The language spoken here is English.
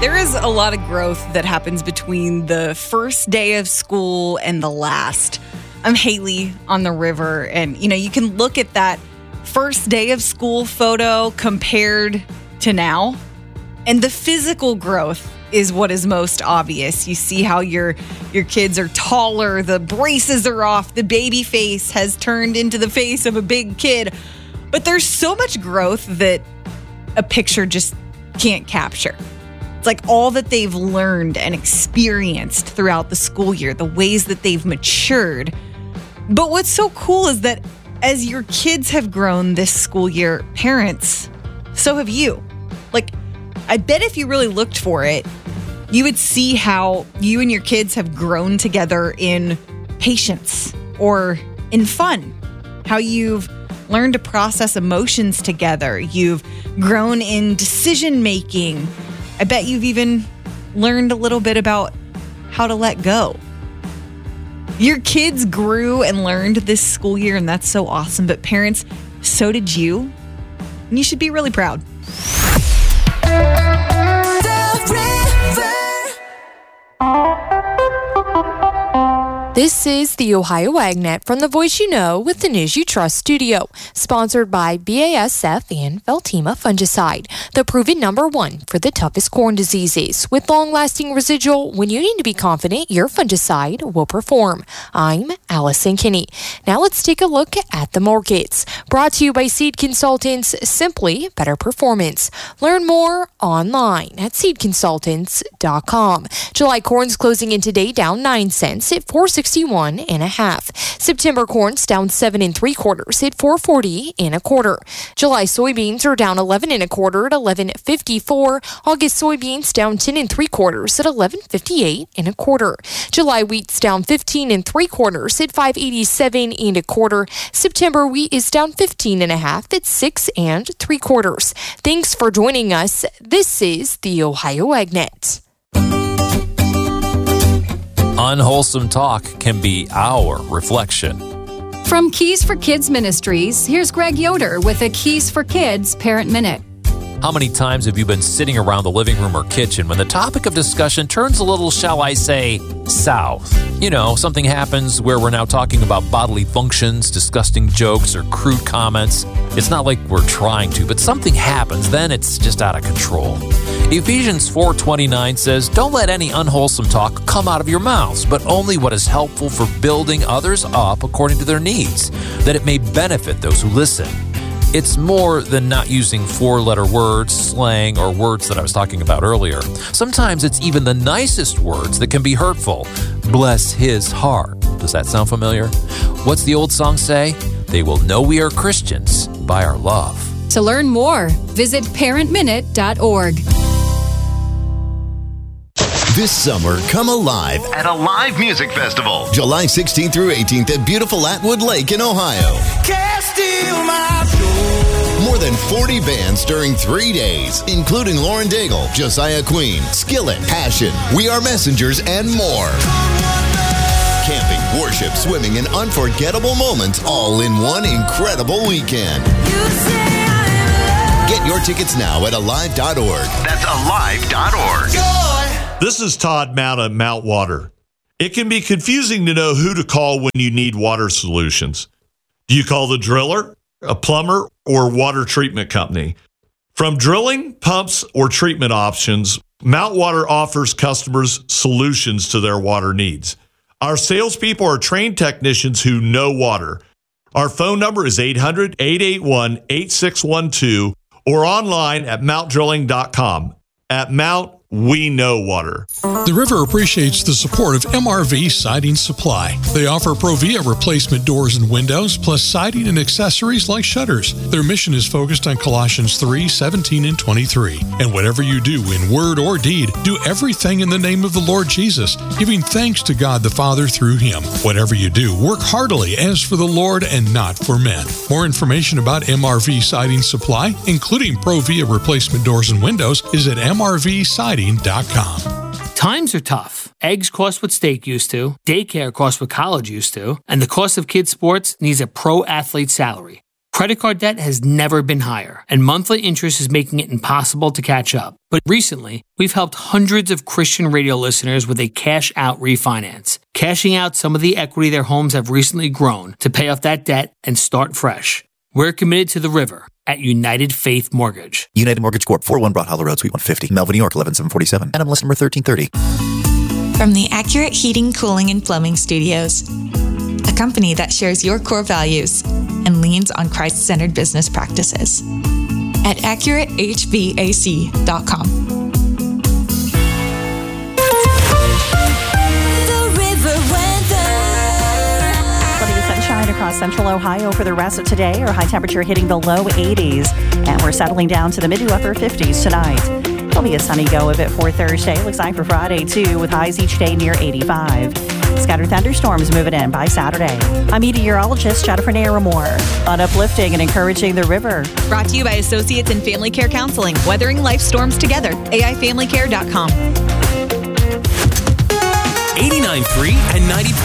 There is a lot of growth that happens between the first day of school and the last. I'm Haley on the river, and you can look at that first day of school photo compared to now, and the physical growth is what is most obvious. You see how your kids are taller, the braces are off, the baby face has turned into the face of a big kid. But there's so much growth that a picture just can't capture. It's like all that they've learned and experienced throughout the school year, the ways that they've matured. But what's so cool is that as your kids have grown this school year, parents, so have you. Like, I bet if you really looked for it, you would see how you and your kids have grown together in patience or in fun, how you've learned to process emotions together. You've grown in decision making. I bet you've even learned a little bit about how to let go. Your kids grew and learned this school year, and that's so awesome. But parents, so did you. And you should be really proud. This is the Ohio AgNet from the Voice You Know with the News You Trust studio, sponsored by BASF and Veltima Fungicide, the proven #1 for the toughest corn diseases. With long-lasting residual, when you need to be confident your fungicide will perform. I'm Allison Kinney. Now let's take a look at the markets. Brought to you by Seed Consultants, simply better performance. Learn more online at seedconsultants.com. July corn's closing in today down 9 cents at 461.5. September corn's down 7 3/4 at 440.25. July soybeans are down 11 1/4 at 11.54. August soybeans down 10 3/4 at 11.58.25. July wheat's down 15 3/4 at 5.87 1/4. September wheat is down 15 1/2 at 6 3/4. Thanks for joining us. This is the Ohio AgNet. Unwholesome talk can be our reflection. From Keys for Kids Ministries, here's Greg Yoder with a Keys for Kids Parent Minute. How many times have you been sitting around the living room or kitchen when the topic of discussion turns a little, shall I say, south? Something happens where we're now talking about bodily functions, disgusting jokes, or crude comments. It's not like we're trying to, but something happens, then it's just out of control. Ephesians 4:29 says, "Don't let any unwholesome talk come out of your mouths, but only what is helpful for building others up according to their needs, that it may benefit those who listen." It's more than not using 4-letter words, slang, or words that I was talking about earlier. Sometimes it's even the nicest words that can be hurtful. Bless his heart. Does that sound familiar? What's the old song say? They will know we are Christians by our love. To learn more, visit parentminute.org. This summer, come alive at Alive Music Festival, July 16th through 18th at beautiful Atwood Lake in Ohio. Can't steal my joy. More than 40 bands during 3 days, including Lauren Daigle, Josiah Queen, Skillet, Passion, We Are Messengers, and more. Camping, worship, swimming, and unforgettable moments all in one incredible weekend. Get your tickets now at alive.org. That's alive.org. This is Todd Mount at Mount Water. It can be confusing to know who to call when you need water solutions. Do you call the driller, a plumber, or water treatment company? From drilling, pumps, or treatment options, Mount Water offers customers solutions to their water needs. Our salespeople are trained technicians who know water. Our phone number is 800-881-8612 or online at mountdrilling.com. At Mount, we know water. The River appreciates the support of MRV Siding Supply. They offer Provia replacement doors and windows, plus siding and accessories like shutters. Their mission is focused on Colossians 3:17 and 23. And whatever you do in word or deed, do everything in the name of the Lord Jesus, giving thanks to God the Father through Him. Whatever you do, work heartily as for the Lord and not for men. More information about MRV Siding Supply, including Provia replacement doors and windows, is at mrvsiding.com. Times are tough. Eggs cost what steak used to, daycare costs what college used to, and the cost of kids' sports needs a pro athlete salary. Credit card debt has never been higher, and monthly interest is making it impossible to catch up. But recently, we've helped hundreds of Christian radio listeners with a cash-out refinance, cashing out some of the equity their homes have recently grown to pay off that debt and start fresh. We're committed to the river at United Faith Mortgage. United Mortgage Corp. 401 Broad Hollow Road, Suite 150, Melvin, New York, 11747. NMLS number 1330. From the Accurate Heating, Cooling, and Plumbing Studios, a company that shares your core values and leans on Christ-centered business practices. At AccurateHVAC.com. The River Weather. Plenty of sunshine across central Ohio for the rest of today. Our high temperature hitting the low 80s. And we're settling down to the mid to upper 50s tonight. It'll be a sunny go of it for Thursday. Looks like for Friday, too, with highs each day near 85. Scattered thunderstorms moving in by Saturday. I'm meteorologist Jennifer Naramore on uplifting and encouraging the river. Brought to you by Associates in Family Care Counseling. Weathering life storms together. AIFamilyCare.com. 89.3 and 90.